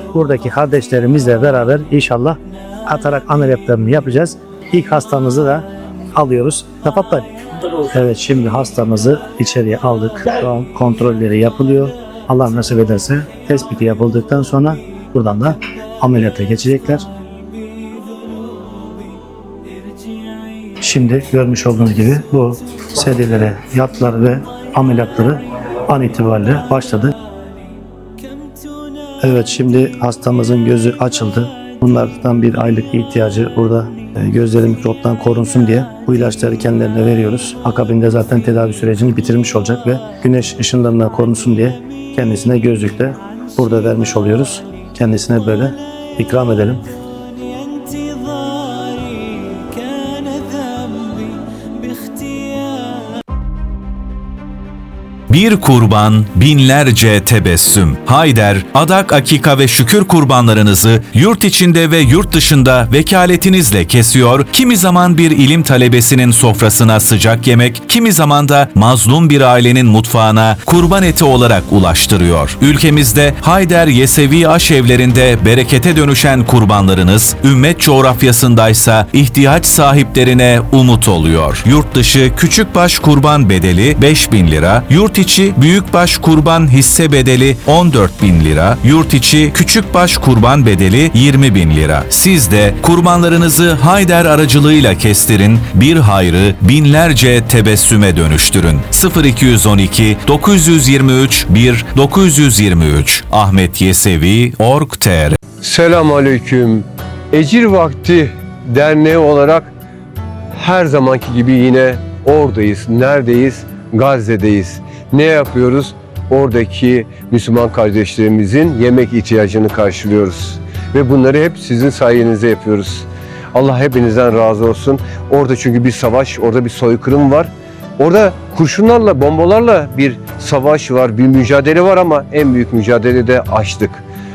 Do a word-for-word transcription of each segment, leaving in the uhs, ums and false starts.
buradaki kardeşlerimizle beraber inşallah atarak ameliyatlarını yapacağız. İlk hastamızı da alıyoruz. Tafatlar. Evet, şimdi hastamızı içeriye aldık. Şu an kontrolleri yapılıyor. Allah nasip ederse tespiti yapıldıktan sonra buradan da ameliyata geçecekler. Şimdi görmüş olduğunuz gibi bu serilere yattılar ve ameliyatları an itibariyle başladı. Evet, şimdi hastamızın gözü açıldı. Bunlardan bir aylık ihtiyacı burada, gözleri mikroptan korunsun diye bu ilaçları kendilerine veriyoruz. Akabinde zaten tedavi sürecini bitirmiş olacak ve güneş ışınlarından korunsun diye kendisine gözlük de burada vermiş oluyoruz. Kendisine böyle ikram edelim. Bir kurban, binlerce tebessüm. Hayder, adak, akika ve şükür kurbanlarınızı yurt içinde ve yurt dışında vekaletinizle kesiyor, kimi zaman bir ilim talebesinin sofrasına sıcak yemek, kimi zaman da mazlum bir ailenin mutfağına kurban eti olarak ulaştırıyor. Ülkemizde Hayder Yesevi aşevlerinde berekete dönüşen kurbanlarınız, ümmet coğrafyasındaysa ihtiyaç sahiplerine umut oluyor. Yurt dışı küçükbaş kurban bedeli beş bin lira, yurt içi büyükbaş kurban hisse bedeli on dört bin lira, yurt içi küçükbaş kurban bedeli yirmi bin lira. Siz de kurbanlarınızı Hayder aracılığıyla kestirin, bir hayrı binlerce tebessüme dönüştürün. sıfır iki yüz on iki dokuz yüz yirmi üç bir dokuz yüz yirmi üç Ahmet Yesevi nokta org nokta tr. Selamünaleyküm. Ecir Vakti Derneği olarak her zamanki gibi yine oradayız. Neredeyiz? Gazze'deyiz. Ne yapıyoruz? Oradaki Müslüman kardeşlerimizin yemek ihtiyacını karşılıyoruz. Ve bunları hep sizin sayenizde yapıyoruz. Allah hepinizden razı olsun. Orada çünkü bir savaş, orada bir soykırım var. Orada kurşunlarla, bombalarla bir savaş var, bir mücadele var ama en büyük mücadele de açlık.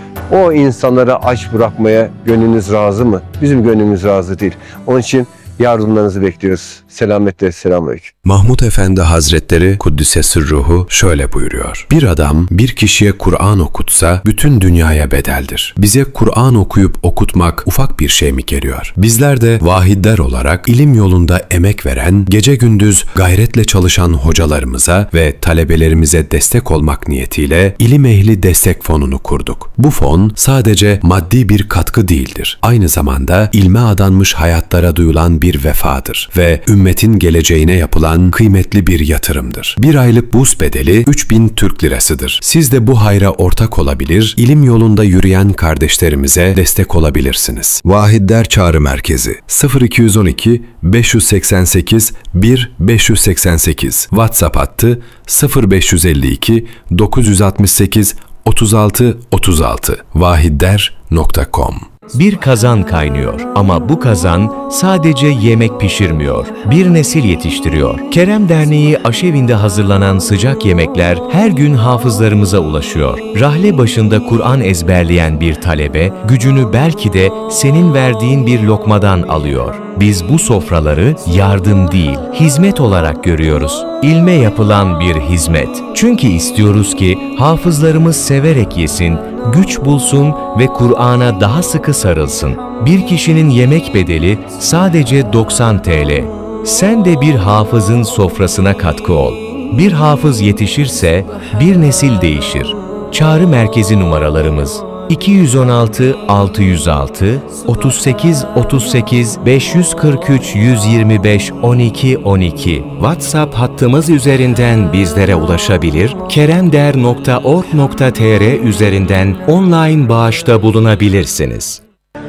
O insanlara aç bırakmaya gönlünüz razı mı? Bizim gönlümüz razı değil. Onun için yardımlarınızı bekliyoruz. Selametle, selamünaleyküm. Mahmud Efendi Hazretleri Kuddise Sırruhu şöyle buyuruyor. Bir adam bir kişiye Kur'an okutsa bütün dünyaya bedeldir. Bize Kur'an okuyup okutmak ufak bir şey mi geliyor? Bizler de vahidler olarak ilim yolunda emek veren, gece gündüz gayretle çalışan hocalarımıza ve talebelerimize destek olmak niyetiyle İlim Ehli Destek Fonu'nu kurduk. Bu fon sadece maddi bir katkı değildir. Aynı zamanda ilme adanmış hayatlara duyulan bir vefadır ve ümmetin geleceğine yapılan kıymetli bir yatırımdır. Bir aylık burs bedeli üç bin Türk lirasıdır. Siz de bu hayra ortak olabilir, ilim yolunda yürüyen kardeşlerimize destek olabilirsiniz. Vahidler Çağrı Merkezi sıfır iki yüz on iki beş yüz seksen sekiz bir beş yüz seksen sekiz, WhatsApp hattı sıfır beş yüz elli iki dokuz yüz altmış sekiz otuz altı otuz altı vahidler nokta com. Bir kazan kaynıyor ama bu kazan sadece yemek pişirmiyor, bir nesil yetiştiriyor. Kerem Derneği aşevinde hazırlanan sıcak yemekler her gün hafızlarımıza ulaşıyor. Rahle başında Kur'an ezberleyen bir talebe, gücünü belki de senin verdiğin bir lokmadan alıyor. Biz bu sofraları yardım değil, hizmet olarak görüyoruz. İlme yapılan bir hizmet. Çünkü istiyoruz ki hafızlarımız severek yesin, güç bulsun ve Kur'an'a daha sıkı sarılsın. Bir kişinin yemek bedeli sadece doksan TL. Sen de bir hafızın sofrasına katkı ol. Bir hafız yetişirse bir nesil değişir. Çağrı merkezi numaralarımız iki yüz on altı altı yüz altı otuz sekiz otuz sekiz beş yüz kırk üç yüz yirmi beş on iki on iki. WhatsApp hattımız üzerinden bizlere ulaşabilir, keremder nokta org nokta tr üzerinden online bağışta bulunabilirsiniz.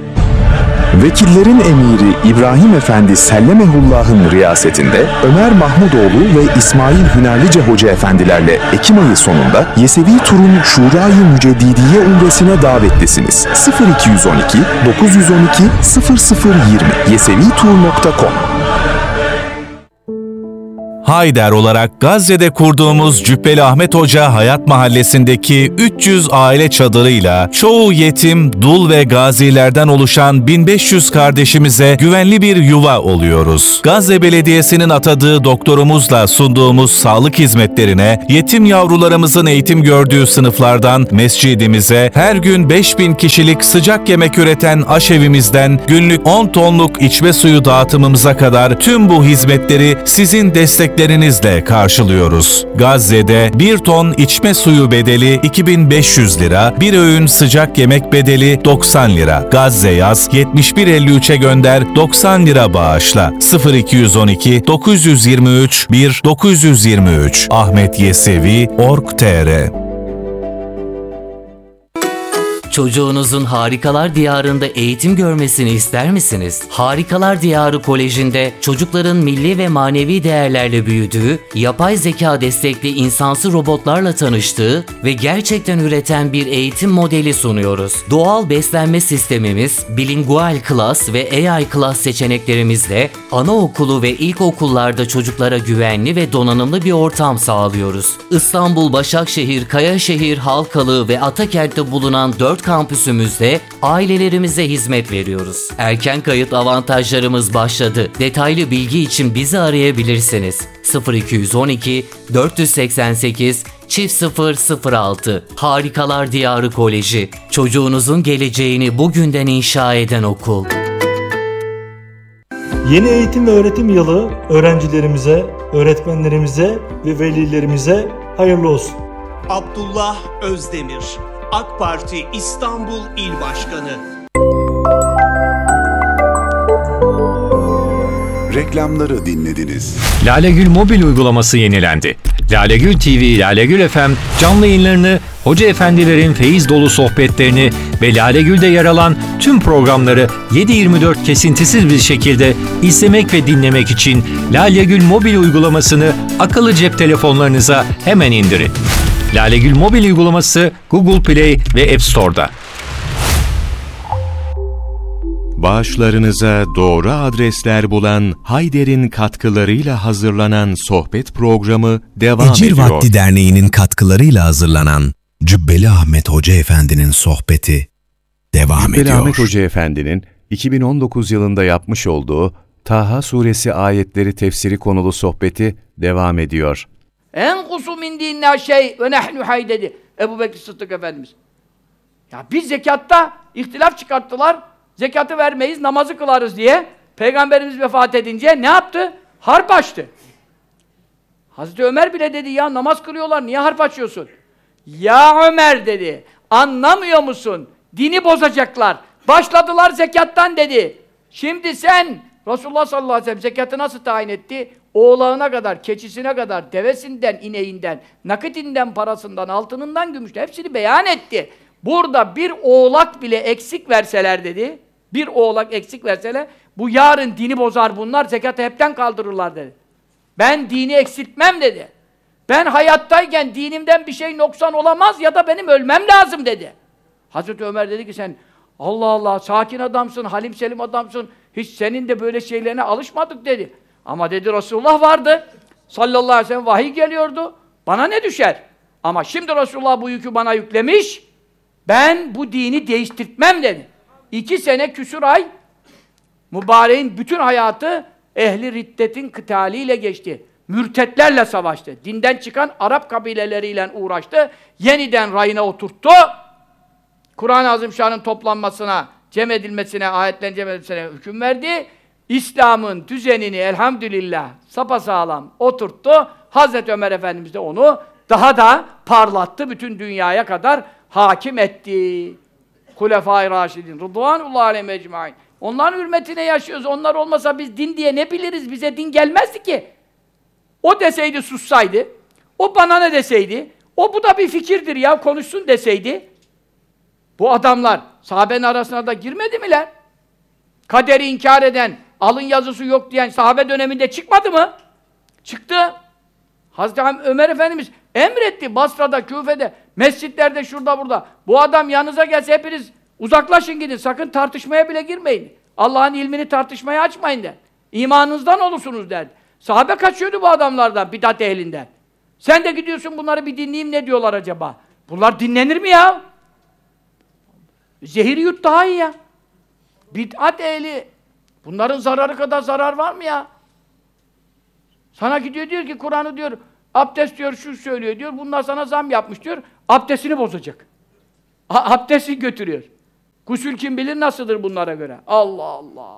Vekillerin emiri İbrahim Efendi Sellemehullah'ın riyasetinde Ömer Mahmudoğlu ve İsmail Hünerlice Hoca Efendilerle Ekim ayı sonunda Yesevi Tur'un Şura-i Müceddidiye Umresi'ne davetlisiniz. sıfır iki yüz on iki dokuz yüz on iki sıfır sıfır yirmi yesevitur nokta com. Hayder olarak Gazze'de kurduğumuz Cübbeli Ahmet Hoca Hayat Mahallesi'ndeki üç yüz aile çadırıyla çoğu yetim, dul ve gazilerden oluşan bin beş yüz kardeşimize güvenli bir yuva oluyoruz. Gazze Belediyesi'nin atadığı doktorumuzla sunduğumuz sağlık hizmetlerine, yetim yavrularımızın eğitim gördüğü sınıflardan mescidimize, her gün beş bin kişilik sıcak yemek üreten aşevimizden günlük on tonluk içme suyu dağıtımımıza kadar tüm bu hizmetleri sizin desteklerinizle karşılıyoruz. Gazze'de bir ton içme suyu bedeli iki bin beş yüz lira, bir öğün sıcak yemek bedeli doksan lira. Gazze yaz yetmiş bir elli üçe gönder doksan lira bağışla. sıfır iki yüz on iki dokuz yüz yirmi üç bir dokuz yüz yirmi üç Ahmet Yesevi nokta org nokta tr. Çocuğunuzun Harikalar Diyarı'nda eğitim görmesini ister misiniz? Harikalar Diyarı Koleji'nde çocukların milli ve manevi değerlerle büyüdüğü, yapay zeka destekli insansı robotlarla tanıştığı ve gerçekten üreten bir eğitim modeli sunuyoruz. Doğal beslenme sistemimiz, bilingual class ve A I class seçeneklerimizle anaokulu ve ilkokullarda çocuklara güvenli ve donanımlı bir ortam sağlıyoruz. İstanbul, Başakşehir, Kayaşehir, Halkalı ve Atakent'te bulunan dört kampüsümüzde ailelerimize hizmet veriyoruz. Erken kayıt avantajlarımız başladı. Detaylı bilgi için bizi arayabilirsiniz. sıfır iki yüz on iki dört seksen sekiz çift sıfır sıfır altı Harikalar Diyarı Koleji. Çocuğunuzun geleceğini bugünden inşa eden okul. Yeni eğitim ve öğretim yılı öğrencilerimize, öğretmenlerimize ve velilerimize hayırlı olsun. Abdullah Özdemir, AK Parti İstanbul İl Başkanı. Reklamları dinlediniz. Lalegül mobil uygulaması yenilendi. Lalegül T V, Lalegül F M canlı yayınlarını, hoca efendilerin feyiz dolu sohbetlerini ve Lalegül'de yer alan tüm programları yedi yirmi dört kesintisiz bir şekilde izlemek ve dinlemek için Lalegül mobil uygulamasını akıllı cep telefonlarınıza hemen indirin. Lalegül mobil uygulaması Google Play ve App Store'da. Bağışlarınıza doğru adresler bulan Hayder'in katkılarıyla hazırlanan sohbet programı devam Ecir ediyor. Vakti Derneği'nin katkılarıyla hazırlanan Cübbeli Ahmet Hoca Efendi'nin sohbeti devam Cübbeli ediyor. Ahmet Hoca Efendi'nin iki bin on dokuz yılında yapmış olduğu Taha Suresi ayetleri tefsiri konulu sohbeti devam ediyor. En kusu min dinna şey ve nehnu hay dedi Ebu Bekir Sıddık Efendimiz. Ya biz zekatta ihtilaf çıkarttılar. Zekatı vermeyiz, namazı kılarız diye. Peygamberimiz vefat edince ne yaptı? Harp açtı. Hazreti Ömer bile dedi ya namaz kılıyorlar, niye harp açıyorsun? Ya Ömer dedi, anlamıyor musun? Dini bozacaklar. Başladılar zekattan dedi. Şimdi sen, Resulullah sallallahu aleyhi ve sellem zekatı nasıl tayin etti? Oğlağına kadar, keçisine kadar, devesinden, ineğinden, nakitinden, parasından, altınından, gümüşten hepsini beyan etti. Burada bir oğlak bile eksik verseler dedi, bir oğlak eksik verseler, bu yarın dini bozar bunlar, zekatı hepten kaldırırlar dedi. Ben dini eksiltmem dedi. Ben hayattayken dinimden bir şey noksan olamaz ya da benim ölmem lazım dedi. Hazreti Ömer dedi ki sen, Allah Allah, sakin adamsın, halim selim adamsın, hiç senin de böyle şeylerine alışmadık dedi. Ama dedi Resulullah vardı, sallallahu aleyhi ve sellem vahiy geliyordu, bana ne düşer? Ama şimdi Resulullah bu yükü bana yüklemiş, ben bu dini değiştirtmem dedi. İki sene küsur ay, mübareğin bütün hayatı ehli riddetin kıtaliyle geçti. Mürtetlerle savaştı. Dinden çıkan Arap kabileleriyle uğraştı. Yeniden rayına oturttu. Kur'an-ı Azimşan'ın toplanmasına, cem edilmesine, ayetlerin cem edilmesine hüküm verdi. İslam'ın düzenini elhamdülillah sapasağlam oturttu. Hazreti Ömer Efendimiz de onu daha da parlattı. Bütün dünyaya kadar hakim etti. Hulefâ-i Râşidin Rıdvânullâhi aleyhim ecmaîn. Onların hürmetine yaşıyoruz. Onlar olmasa biz din diye ne biliriz? Bize din gelmezdi ki. O deseydi sussaydı, o bana ne deseydi, o bu da bir fikirdir ya konuşsun deseydi, bu adamlar sahabenin arasına da girmedi mi lan? Kaderi inkar eden, alın yazısı yok diyen sahabe döneminde çıkmadı mı? Çıktı. Hazreti Ömer Efendimiz emretti Basra'da, Küfe'de, mescitlerde, şurada burada. Bu adam yanınıza gelse hepiniz uzaklaşın gidin, sakın tartışmaya bile girmeyin. Allah'ın ilmini tartışmaya açmayın der. İmanınızdan olursunuz der. Sahabe kaçıyordu bu adamlardan, bidat ehlinden. Sen de gidiyorsun bunları bir dinleyeyim ne diyorlar acaba? Bunlar dinlenir mi ya? Zehir yut daha iyi ya. Bid'at ehli. Bunların zararı kadar zarar var mı ya? Sana gidiyor diyor ki Kur'an'ı diyor, abdest diyor şu söylüyor diyor, bunlar sana zam yapmış diyor, abdestini bozacak. A abdesti götürüyor. Gusül kim bilir nasıldır bunlara göre. Allah Allah.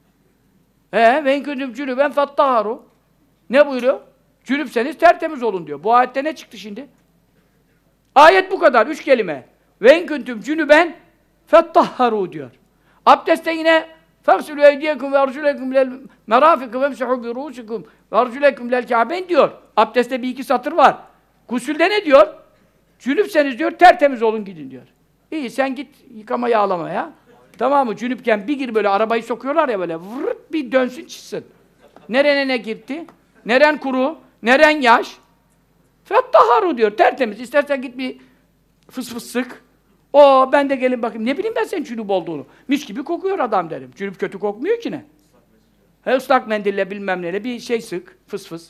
Eee ve inkündüm cünüben fettaharu. Ne buyuruyor? Cünüpseniz tertemiz olun diyor. Bu ayette ne çıktı şimdi? Ayet bu kadar, üç kelime. Ve inkündüm cünüben fettaharu diyor. Abdestte yine فَغْسِلُوا اَيْدِيَكُمْ وَاَرْجُلَكُمْ لَلْمَرَافِقِ وَمْسَحُوا بِرُؤُسِكُمْ وَاَرْجُلَكُمْ لَلْكَعْبَيْنِ diyor. Abdestte bir iki satır var. Gusülde ne diyor? Cünüpseniz diyor, tertemiz olun gidin diyor. İyi sen git yıkama yağlama ya. Tamam mı? Cünüpken bir gir böyle arabayı sokuyorlar ya böyle vırt bir dönsün çıksın. Nerene ne gitti? Neren kuru? Neren yaş? Fettaharu diyor, tertemiz. İstersen git bir fıs fıs sık. O ben de gelin bakayım. Ne bileyim ben senin cünüp olduğunu. Mis gibi kokuyor adam derim. Cünüp kötü kokmuyor ki ne? He ıslak mendille bilmem neyle bir şey sık. Fıs fıs.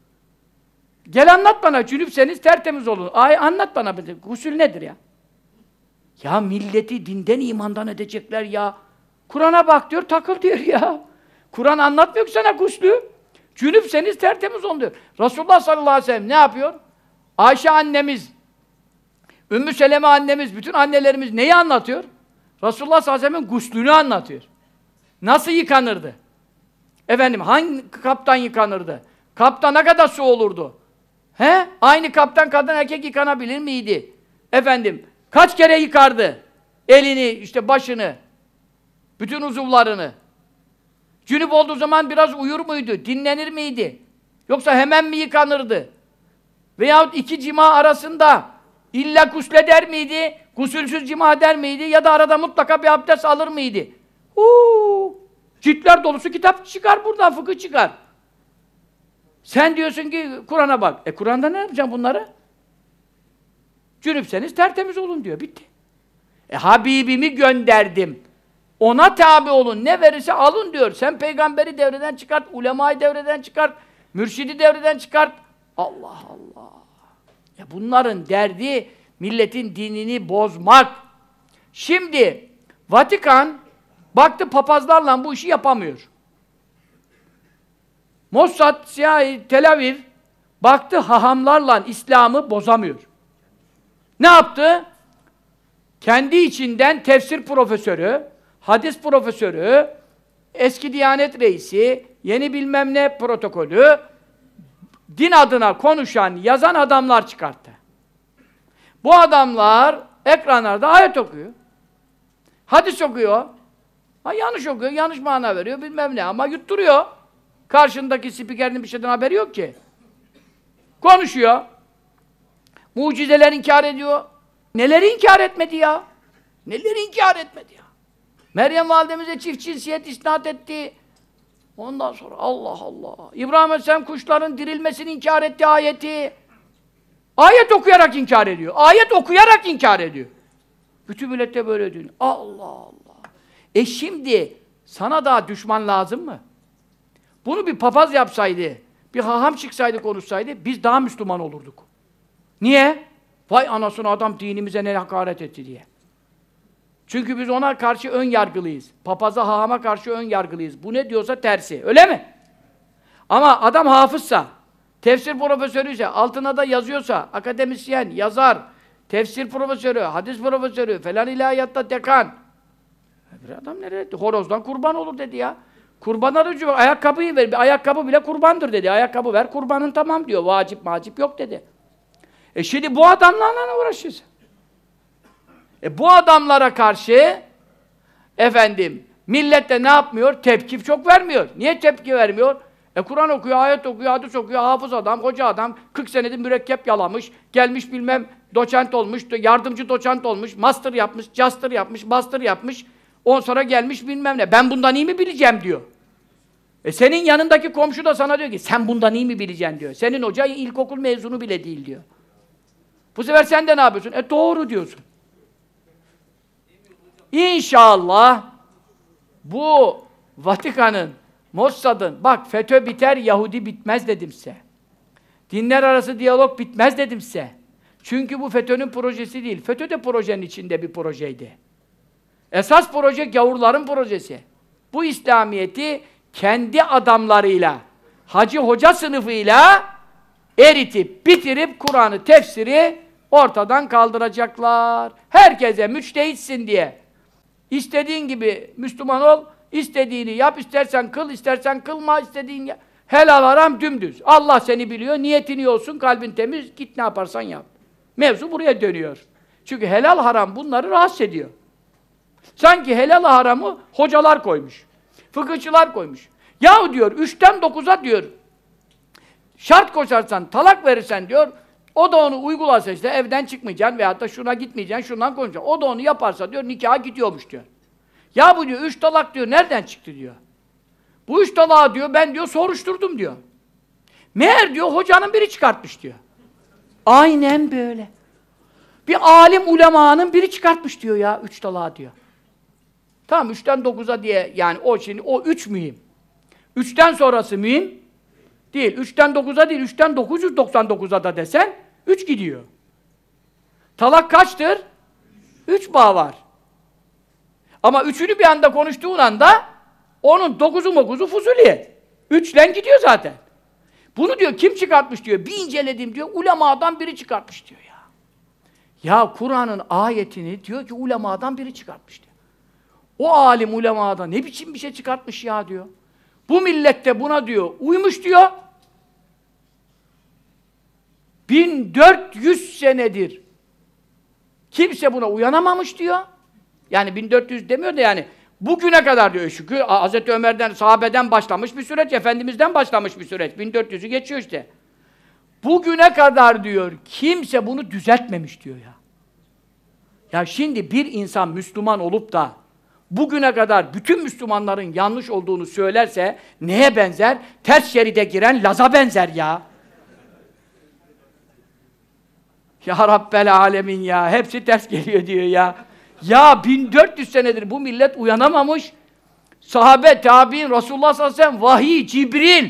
Gel anlat bana. Cünüpseniz tertemiz olun. Ay anlat bana. Gusül nedir ya? Ya milleti dinden imandan edecekler ya. Kur'an'a bak diyor, takıl diyor ya. Kur'an anlatmıyor ki sana guslü. Cünüpseniz tertemiz olun diyor. Resulullah sallallahu aleyhi ve sellem ne yapıyor? Ayşe annemiz, Ümmü Seleme annemiz, bütün annelerimiz neyi anlatıyor? Resulullah sallallahu aleyhi ve sellem'in guslünü anlatıyor. Nasıl yıkanırdı? Efendim, hangi kaptan yıkanırdı? Kapta ne kadar su olurdu? He? Aynı kaptan kadın erkek yıkanabilir miydi? Efendim, kaç kere yıkardı? Elini, işte başını, bütün uzuvlarını. Cünüp olduğu zaman biraz uyur muydu? Dinlenir miydi? Yoksa hemen mi yıkanırdı? Veyahut iki cima arasında illa gusleder miydi? Gusülsüz cima eder miydi? Ya da arada mutlaka bir abdest alır mıydı? Uuu! Ciltler dolusu kitap çıkar buradan, fıkıh çıkar. Sen diyorsun ki Kur'an'a bak. E Kur'an'da ne yapacağım bunları? Cünüpseniz tertemiz olun diyor. Bitti. E Habibimi gönderdim. Ona tabi olun. Ne verirse alın diyor. Sen peygamberi devreden çıkart, ulemayı devreden çıkart, mürşidi devreden çıkart. Allah Allah. Ya bunların derdi milletin dinini bozmak. Şimdi Vatikan baktı papazlarla bu işi yapamıyor. Mossad, C I A, Tel Aviv baktı hahamlarla İslam'ı bozamıyor. Ne yaptı? Kendi içinden tefsir profesörü, hadis profesörü, eski Diyanet reisi, yeni bilmem ne protokolü, din adına konuşan, yazan adamlar çıkarttı. Bu adamlar ekranlarda ayet okuyor. Hadis okuyor. Ha, yanlış okuyor, yanlış mana veriyor, bilmem ne ama yutturuyor. Karşındaki spikerin bir şeyden haberi yok ki. Konuşuyor. Mucizeler inkar ediyor. Neleri inkar etmedi ya? Neleri inkar etmedi ya? Meryem validemize çift cinsiyet isnat etti. Ondan sonra Allah Allah. İbrahim Aleyhisselam kuşların dirilmesini inkar etti ayeti. Ayet okuyarak inkar ediyor. Ayet okuyarak inkar ediyor. Bütün millette böyle diyor. Allah Allah. E şimdi sana daha düşman lazım mı? Bunu bir papaz yapsaydı, bir haham çıksaydı, konuşsaydı biz daha Müslüman olurduk. Niye? Vay anasını adam dinimize ne hakaret etti diye. Çünkü biz ona karşı ön yargılıyız. Papaza, hahama karşı ön yargılıyız. Bu ne diyorsa tersi. Öyle mi? Ama adam hafızsa, tefsir profesörüyse, altına da yazıyorsa, akademisyen, yazar, tefsir profesörü, hadis profesörü, falan ilahiyatta dekan. Bir adam nereye etti? Horozdan kurban olur dedi ya. Kurbana rücu var. Ayakkabıyı ver. Bir ayakkabı bile kurbandır dedi. Ayakkabı ver, kurbanın tamam diyor. Vacip macip yok dedi. E şimdi bu adamlarla uğraşıyoruz. E bu adamlara karşı efendim millet de ne yapmıyor? Tepki çok vermiyor. Niye tepki vermiyor? E Kur'an okuyor, ayet okuyor, hadis okuyor, hafız adam, koca adam, kırk senedir mürekkep yalamış, gelmiş bilmem doçent olmuş, yardımcı doçent olmuş, master yapmış, caster yapmış, master yapmış, on sonra gelmiş bilmem ne. Ben bundan iyi mi bileceğim diyor. E senin yanındaki komşu da sana diyor ki sen bundan iyi mi bileceksin diyor. Senin hoca ilkokul mezunu bile değil diyor. Bu sefer sen de ne yapıyorsun? E doğru diyorsun. İnşallah bu Vatikan'ın Mossad'ın, bak FETÖ biter, Yahudi bitmez dedim size. Dinler arası diyalog bitmez dedim size. Çünkü bu FETÖ'nün projesi değil. FETÖ de projenin içinde bir projeydi. Esas proje gavurların projesi. Bu İslamiyet'i kendi adamlarıyla, hacı hoca sınıfıyla eritip, bitirip Kur'an'ı, tefsiri ortadan kaldıracaklar. Herkese müçtehitsin diye. İstediğin gibi Müslüman ol, istediğini yap, istersen kıl, istersen kılma, istediğin yap. Helal haram dümdüz. Allah seni biliyor, niyetin iyi olsun, kalbin temiz, git ne yaparsan yap. Mevzu buraya dönüyor. Çünkü helal haram bunları rahatsız ediyor. Sanki helal haramı hocalar koymuş. Fıkıhçılar koymuş. Yahu diyor, üçten dokuza diyor, şart koşarsan, talak verirsen diyor, o da onu uygularsa işte evden çıkmayacaksın veyahut da şuna gitmeyeceksin, şundan konuşacaksın. O da onu yaparsa diyor, nikaha gidiyormuş diyor. Ya bu diyor, üç talak diyor, nereden çıktı diyor. Bu üç talağı diyor, ben diyor, soruşturdum diyor. Meğer diyor, hocanın biri çıkartmış diyor. Aynen böyle. Bir alim ulemanın biri çıkartmış diyor ya, üç talağı diyor. Tamam, üçten dokuza diye, yani o şimdi, o üç mühim. Üçten sonrası mühim değil. Üçten dokuza değil, üçten dokuz yüz doksan dokuza da desen, üç gidiyor. Talak kaçtır? Üç bağ var. Ama üçünü bir anda konuştuğun anda, onun dokuzu mokuzu fuzuli. Üçlen gidiyor zaten. Bunu diyor, kim çıkartmış diyor, bir inceledim diyor, ulemadan biri çıkartmış diyor ya. Ya Kur'an'ın ayetini diyor ki, ulemadan biri çıkartmış diyor. O alim ulemadan ne biçim bir şey çıkartmış ya diyor. Bu millette buna diyor, uymuş diyor. bin dört yüz senedir kimse buna uyanamamış diyor. Yani bin dört yüz demiyor da yani, bugüne kadar diyor, şükür Hazreti Ömer'den, sahabeden başlamış bir süreç, Efendimiz'den başlamış bir süreç. bin dört yüzü geçiyor işte. Bugüne kadar diyor, kimse bunu düzeltmemiş diyor ya. Ya şimdi bir insan Müslüman olup da bugüne kadar bütün Müslümanların yanlış olduğunu söylerse neye benzer? Ters şeride giren Laz'a benzer ya. Ya Rabbel Alemin ya, hepsi ters geliyor diyor ya. Ya bin dört yüz senedir bu millet uyanamamış. Sahabe, tabi'in, Resulullah sallallahu aleyhi ve sellem, vahiy, Cibril.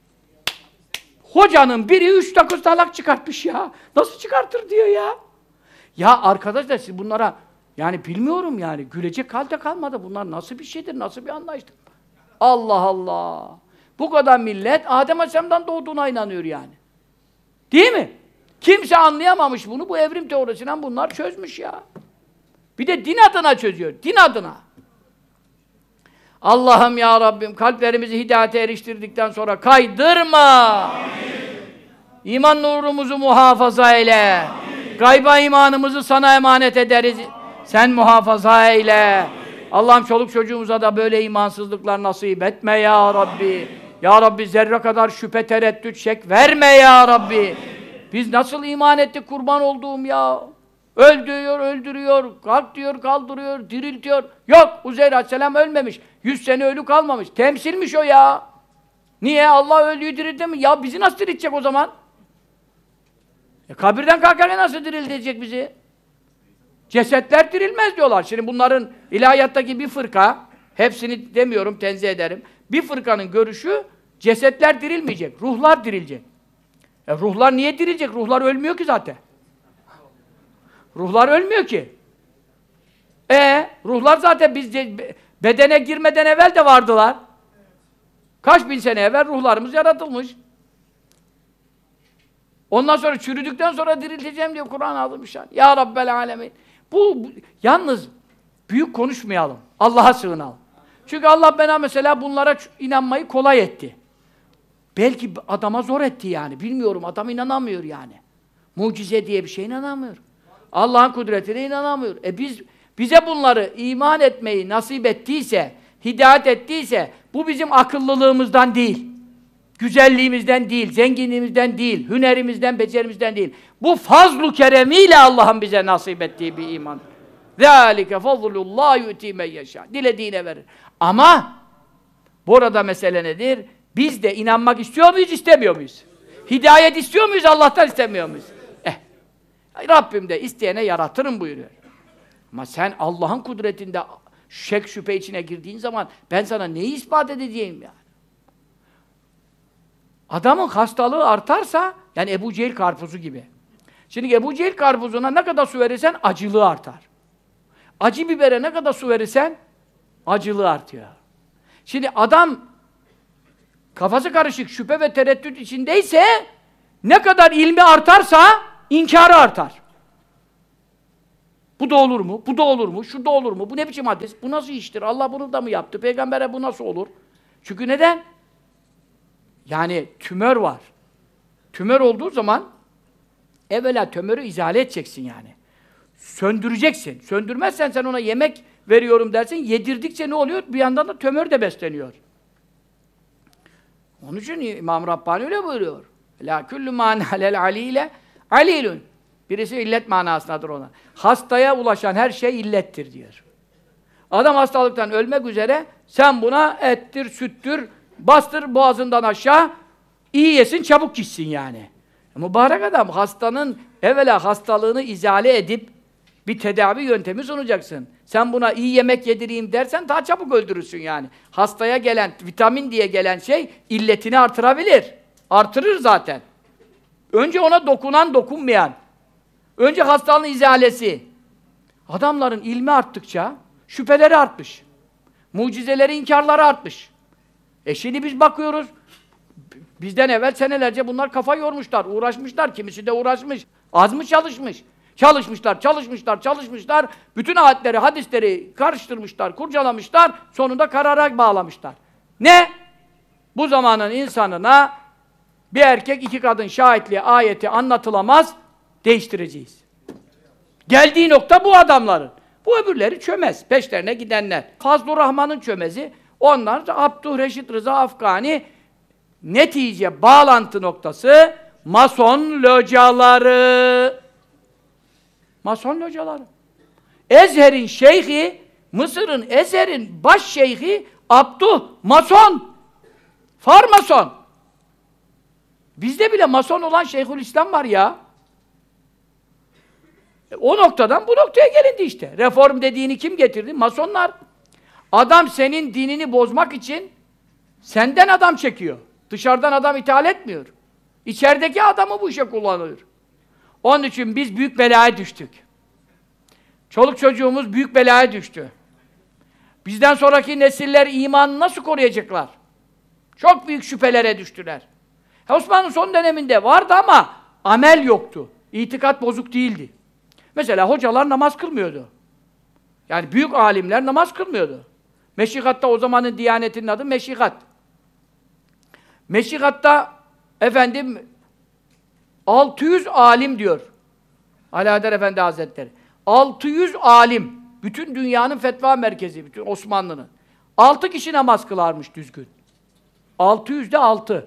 Hocanın biri üç dokuz talak çıkartmış ya. Nasıl çıkartır diyor ya. Ya arkadaşlar siz bunlara, yani bilmiyorum yani, gülecek halde kalmadı. Bunlar nasıl bir şeydir, nasıl bir anlayıştır? Allah Allah! Bu kadar millet Adem Aleyhisselam'dan doğduğuna inanıyor yani. Değil mi? Kimse anlayamamış bunu, bu evrim teorisinden bunlar çözmüş ya. Bir de din adına çözüyor, din adına. Allah'ım ya Rabbim, kalplerimizi hidayete eriştirdikten sonra kaydırma! Amin. İman nurumuzu muhafaza eyle! Amin. Gayba imanımızı sana emanet ederiz. Sen muhafaza eyle. Allah'ım çoluk çocuğumuza da böyle imansızlıklar nasip etme ya Rabbi. Ya Rabbi zerre kadar şüphe, tereddüt, şek verme ya Rabbi. Biz nasıl iman ettik kurban olduğum ya? Öldürüyor, öldürüyor, kalk diyor, kaldırıyor, diriltiyor. Yok, Uzeyr Aleyhisselam ölmemiş. Yüz sene ölü kalmamış. Temsilmiş o ya. Niye? Allah öldüğü dirildi mi? Ya bizi nasıl diriltecek o zaman? E, kabirden kalkarken nasıl diriltecek bizi? Cesetler dirilmez diyorlar. Şimdi bunların ilahiyattaki bir fırka, hepsini demiyorum, tenzih ederim. Bir fırkanın görüşü, cesetler dirilmeyecek, ruhlar dirilecek. E, ruhlar niye dirilecek? Ruhlar ölmüyor ki zaten. Ruhlar ölmüyor ki. E ruhlar zaten biz de, bedene girmeden evvel de vardılar. Kaç bin sene evvel ruhlarımız yaratılmış. Ondan sonra çürüdükten sonra dirilteceğim diye Kur'an almış. Ya Rabbel Alemin. Bu, bu yalnız büyük konuşmayalım. Allah'a sığınalım. Çünkü Allah bana mesela bunlara inanmayı kolay etti. Belki adama zor etti yani. Bilmiyorum, adam inanamıyor yani. Mucize diye bir şey inanamıyor. Allah'ın kudretine inanamıyor. E biz bize bunları iman etmeyi nasip ettiyse, hidayet ettiyse, bu bizim akıllılığımızdan değil, güzelliğimizden değil, zenginliğimizden değil, hünerimizden, becerimizden değil. Bu fazl-ı keremiyle Allah'ın bize nasip ettiği bir iman. ذَٰلِكَ فَضْلُ اللّٰهِ يُؤْتِي مَنْ يَشَاءُ. Dilediğine verir. Ama burada mesele nedir? Biz de inanmak istiyor muyuz, istemiyor muyuz? Hidayet istiyor muyuz, Allah'tan istemiyor muyuz? Eh, Rabbim de isteyene yaratırım buyuruyor. Ama sen Allah'ın kudretinde şek şüphe içine girdiğin zaman ben sana neyi ispat edeceğim yani? Adamın hastalığı artarsa, yani Ebu Cehil karpuzu gibi. Şimdi Ebu Cehil karpuzuna ne kadar su verirsen acılığı artar. Acı bibere ne kadar su verirsen acılığı artıyor. Şimdi adam kafası karışık, şüphe ve tereddüt içindeyse ne kadar ilmi artarsa inkarı artar. Bu da olur mu? Bu da olur mu? Şu da olur mu? Bu ne biçim hadis? Bu nasıl iştir? Allah bunu da mı yaptı? Peygamber'e bu nasıl olur? Çünkü neden? Yani tümör var. Tümör olduğu zaman evvela tümörü izale edeceksin yani. Söndüreceksin. Söndürmezsen sen ona yemek veriyorum dersin. Yedirdikçe ne oluyor? Bir yandan da tümör de besleniyor. Onun için İmam Rabbani öyle buyuruyor. La kullu man alel aliyle alilun. Birisi illet manasındadır ona. Hastaya ulaşan her şey illettir diyor. Adam hastalıktan ölmek üzere, sen buna ettir, süttür, bastır boğazından aşağı, iyi yesin, çabuk gitsin yani. Mübarek adam, hastanın evvela hastalığını izale edip bir tedavi yöntemi sunacaksın. Sen buna iyi yemek yedireyim dersen daha çabuk öldürürsün yani. Hastaya gelen, vitamin diye gelen şey illetini artırabilir. Artırır zaten. Önce ona dokunan, dokunmayan. Önce hastalığın izalesi. Adamların ilmi arttıkça şüpheleri artmış. Mucizeleri, inkarları artmış. E şimdi biz bakıyoruz, bizden evvel senelerce bunlar kafa yormuşlar, uğraşmışlar, kimisi de uğraşmış, az mı çalışmış? Çalışmışlar, çalışmışlar, çalışmışlar, bütün ayetleri, hadisleri karıştırmışlar, kurcalamışlar, sonunda karara bağlamışlar. Ne? Bu zamanın insanına bir erkek, iki kadın şahitliği ayeti anlatılamaz, değiştireceğiz. Geldiği nokta bu adamların. Bu öbürleri çömez, peşlerine gidenler. Fazl-ı Rahman'ın çömezi, onlar da Abdülreşit Rıza Afgani, netice bağlantı noktası Mason locaları. Mason locaları. Ezher'in şeyhi, Mısır'ın Ezher'in baş şeyhi Abdü Mason. Farmason. Bizde bile Mason olan Şeyhülislam var ya. E, o noktadan bu noktaya gelindi işte. Reform dediğini kim getirdi? Masonlar. Adam senin dinini bozmak için senden adam çekiyor. Dışarıdan adam ithal etmiyor. İçerideki adamı bu işe kullanıyor. Onun için biz büyük belaya düştük. Çoluk çocuğumuz büyük belaya düştü. Bizden sonraki nesiller imanı nasıl koruyacaklar? Çok büyük şüphelere düştüler. Osmanlı'nın son döneminde vardı ama amel yoktu. İtikat bozuk değildi. Mesela hocalar namaz kılmıyordu. Yani büyük alimler namaz kılmıyordu. Meşikatta o zamanın diyanetinin adı meşikat. Meşikatta efendim altı yüz alim diyor Alaeddin Efendi Hazretleri. altı yüz alim. Bütün dünyanın fetva merkezi, bütün Osmanlı'nın. altı kişi namaz kılarmış düzgün. altı yüzde altı.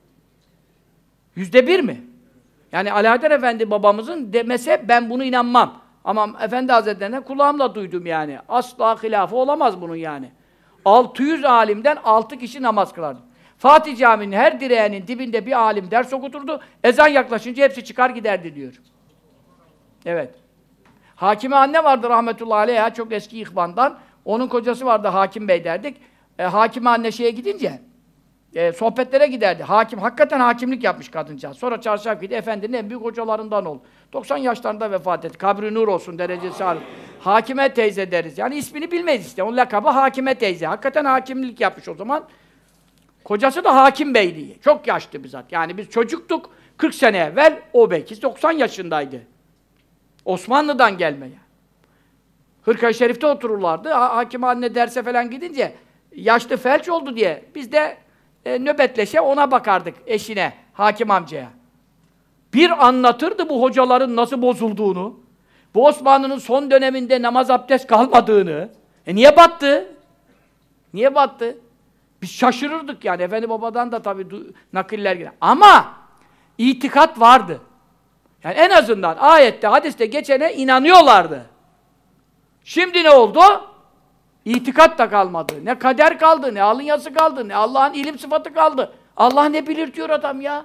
Yüzde bir mi? Yani Alaeddin Efendi babamızın demese ben bunu inanmam. Ama Efendi Hazretleri'ne kulağımla duydum yani. Asla hilafı olamaz bunun yani. altı yüz alimden altı kişi namaz kılardı. Fatih Camii'nin her direğinin dibinde bir alim ders okuturdu. Ezan yaklaşınca hepsi çıkar giderdi diyor. Evet. Hakime anne vardı rahmetullahi aleyha, çok eski ihvandan. Onun kocası vardı Hakim Bey derdik. E, Hakime anne şeye gidince e, sohbetlere giderdi. Hakim, hakikaten hakimlik yapmış kadıncağız. Sonra çarşaf giydi, efendinin en büyük hocalarından oldu. doksan yaşlarında vefat etti. Kabri nur olsun, derecesi alır. Hakime teyze deriz. Yani ismini bilmeyiz işte. Onun lakabı Hakime teyze. Hakikaten hakimlik yapmış o zaman. Kocası da Hakim Bey'di. Çok yaşlı bir zat. Yani biz çocuktuk. kırk sene evvel o belki doksan yaşındaydı. Osmanlı'dan gelme yani. Hırka-i Şerif'te otururlardı. Ha, Hakim anne derse falan gidince yaşlı felç oldu diye biz de e, nöbetleşe ona bakardık eşine, hakim amcaya. Bir anlatırdı bu hocaların nasıl bozulduğunu. Bu Osmanlı'nın son döneminde namaz abdest kalmadığını. E niye battı? Niye battı? Biz şaşırırdık yani. Efendi babadan da tabii nakiller gider. Ama itikat vardı. Yani en azından ayette, hadiste geçene inanıyorlardı. Şimdi ne oldu? İtikat da kalmadı. Ne kader kaldı, ne alın yazısı kaldı, ne Allah'ın ilim sıfatı kaldı. Allah ne bilir diyor adam ya.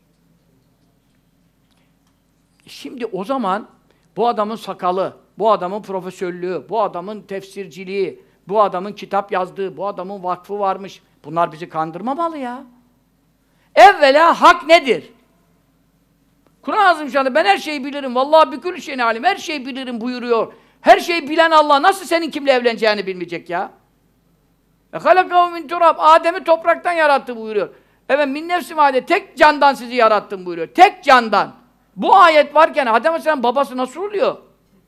Şimdi o zaman bu adamın sakalı, bu adamın profesörlüğü, bu adamın tefsirciliği, bu adamın kitap yazdığı, bu adamın vakfı varmış. Bunlar bizi kandırmamalı ya. Evvela hak nedir? Kur'an-ı Azimüşşan'da ben her şeyi bilirim. Vallahi bükül şeyin alim. Her şeyi bilirim buyuruyor. Her şeyi bilen Allah nasıl senin kimle evleneceğini bilmeyecek ya? E halakahu min turab. Adem'i topraktan yarattı buyuruyor. Evet min nefsi vahide. Tek candan sizi yarattım buyuruyor. Tek candan. Bu ayet varken Adem Aleyhisselam babası nasıl oluyor?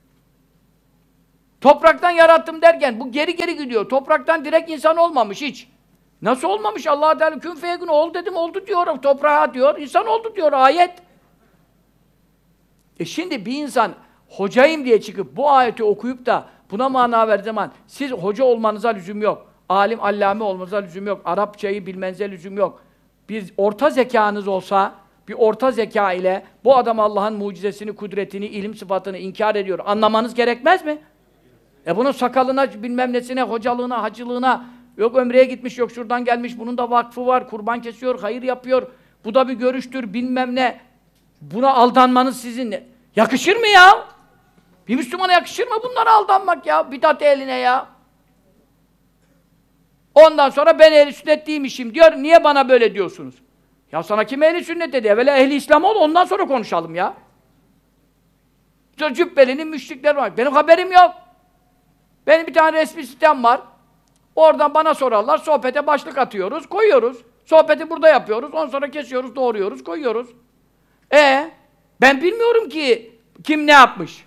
Topraktan yarattım derken bu geri geri gidiyor. Topraktan direkt insan olmamış hiç. Nasıl olmamış? Allah Teala kün feyekün ol dedim oldu diyor. Toprağa diyor. İnsan oldu diyor ayet. E şimdi bir insan hocayım diye çıkıp bu ayeti okuyup da buna mana verdiği zaman siz hoca olmanıza lüzum yok. Alim, allame olmanıza lüzum yok. Arapçayı bilmenize lüzum yok. Bir orta zekanız olsa, bir orta zeka ile bu adam Allah'ın mucizesini, kudretini, ilim sıfatını inkar ediyor. Anlamanız gerekmez mi? E bunun sakalına, bilmem nesine, hocalığına, hacılığına, yok ömreye gitmiş, yok şuradan gelmiş, bunun da vakfı var, kurban kesiyor, hayır yapıyor. Bu da bir görüştür, bilmem ne. Buna aldanmanız sizin yakışır mı ya? Bir Müslümana yakışır mı bunlara aldanmak ya? Bidat eline ya. Ondan sonra ben ehl-i sünnet değilmişim diyor. Niye bana böyle diyorsunuz? Ya sana kim ehl-i sünnet dedi? Evvela ehli İslam ol, ondan sonra konuşalım ya. Cübbeli'nin müşrikleri var. Benim haberim yok. Benim bir tane resmi sitem var. Oradan bana sorarlar, sohbete başlık atıyoruz, koyuyoruz. Sohbeti burada yapıyoruz, ondan sonra kesiyoruz, doğruyoruz, koyuyoruz. E ben bilmiyorum ki kim ne yapmış.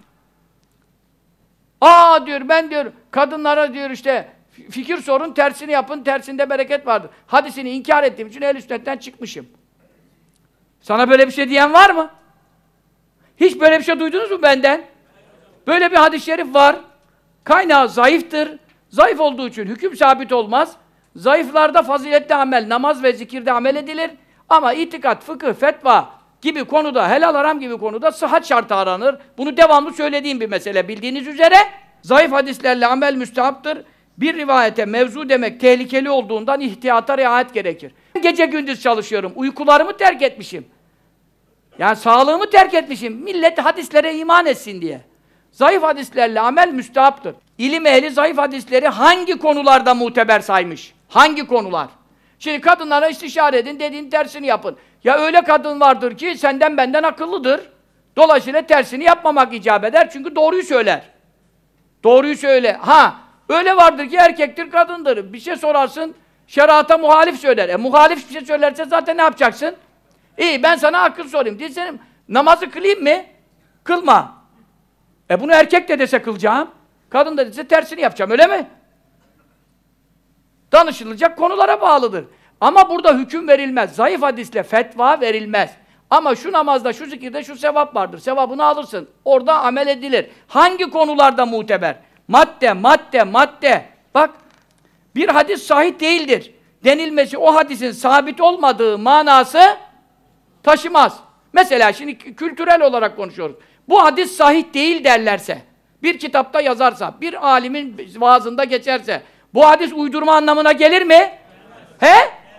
Aa diyor, ben diyor, kadınlara diyor işte fikir sorun, tersini yapın, tersinde bereket vardır. Hadisini inkar ettiğim için ehl-i sünnetten çıkmışım. Sana böyle bir şey diyen var mı? Hiç böyle bir şey duydunuz mu benden? Böyle bir hadis-i şerif var. Kaynağı zayıftır. Zayıf olduğu için hüküm sabit olmaz. Zayıflarda faziletli amel, namaz ve zikirde amel edilir. Ama itikat, fıkıh, fetva gibi konuda, helal haram gibi konuda sıhhat şartı aranır. Bunu devamlı söylediğim bir mesele. Bildiğiniz üzere zayıf hadislerle amel müstehaptır. Bir rivayete mevzu demek tehlikeli olduğundan ihtiyata riayet gerekir. Gece gündüz çalışıyorum. Uykularımı terk etmişim. Yani sağlığımı terk etmişim. Millet hadislere iman etsin diye. Zayıf hadislerle amel müstehaptır. İlim ehli zayıf hadisleri hangi konularda muteber saymış? Hangi konular? Şimdi kadınlara istişare edin, dediğin tersini yapın. Ya öyle kadın vardır ki senden benden akıllıdır. Dolayısıyla tersini yapmamak icap eder çünkü doğruyu söyler. Doğruyu söyle. Ha, öyle vardır ki erkektir, kadındır. Bir şey sorarsın, şerata muhalif söyler. E muhalif bir şey söylerse zaten ne yapacaksın? İyi, ben sana akıl sorayım. Diyeceğim, namazı kılayım mı? Kılma. E bunu erkek de dese kılacağım. Kadın da dese tersini yapacağım, öyle mi? Danışılacak konulara bağlıdır. Ama burada hüküm verilmez. Zayıf hadisle fetva verilmez. Ama şu namazda, şu zikirde şu sevap vardır. Sevabını alırsın. Orada amel edilir. Hangi konularda muteber? Madde, madde, madde. Bak, bir hadis sahih değildir denilmesi o hadisin sabit olmadığı manası taşımaz. Mesela şimdi kültürel olarak konuşuyoruz. Bu hadis sahih değil derlerse, bir kitapta yazarsa, bir alimin vaazında geçerse, bu hadis uydurma anlamına gelir mi? He?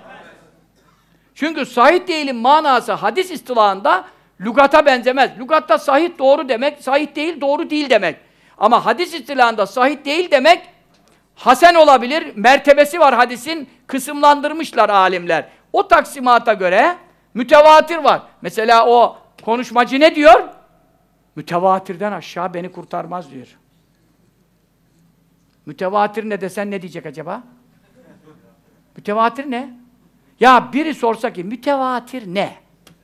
Çünkü sahih değilin manası hadis istilahında lügata benzemez. Lügatta sahih doğru demek, sahih değil doğru değil demek. Ama hadis istilahında sahih değil demek, hasen olabilir, mertebesi var hadisin, kısımlandırmışlar alimler. O taksimata göre mütevatir var. Mesela o konuşmacı ne diyor? Mütevatirden aşağı beni kurtarmaz diyor. Mütevatir ne desen ne diyecek acaba? Mütevatir ne? Ya biri sorsa ki mütevatir ne?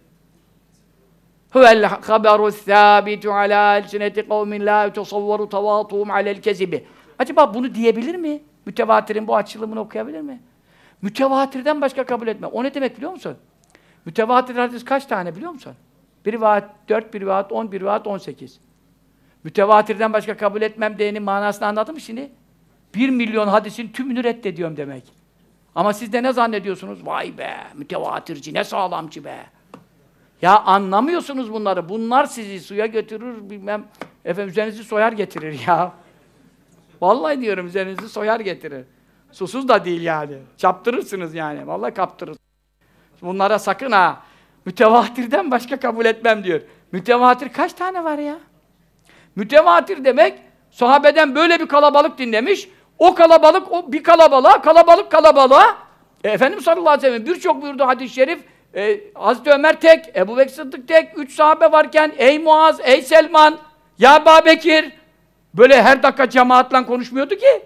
Huvel haberu sâbitu alâ elsineti kavmin lâ yutasavvaru tavâtuhum alel kezibi. Acaba bunu diyebilir mi? Mütevatirin bu açılımını okuyabilir mi? Mütevatirden başka kabul etme. O ne demek biliyor musun? Mütevatir hadis kaç tane biliyor musun? Bir rivayet dört, bir rivayet on, bir rivayet on sekiz. Mütevatirden başka kabul etmem diyenin manasını anladın mı şimdi? Bir milyon hadisin tümünü reddediyorum demek. Ama siz de ne zannediyorsunuz? Vay be, mütevatirci, ne sağlamcı be. Ya anlamıyorsunuz bunları. Bunlar sizi suya götürür, bilmem, efendim üzerinizi soyar getirir ya. Vallahi diyorum, üzerinizi soyar getirir. Susuz da değil yani. Çaptırırsınız yani. Vallahi kaptırırsınız. Bunlara sakın ha. Mütevatirden başka kabul etmem diyor. Mütevatir kaç tane var ya? Mütevatir demek, sahabeden böyle bir kalabalık dinlemiş, o kalabalık, o bir kalabalığa, kalabalık kalabalığa, e, Efendimiz sallallahu aleyhi ve sellem birçok buyurduğu hadis-i şerif, E, Hazreti Ömer tek, Ebu Bekir Sıddık tek, üç sahabe varken ey Muaz, ey Selman, ya Babekir böyle her dakika cemaatle konuşmuyordu ki.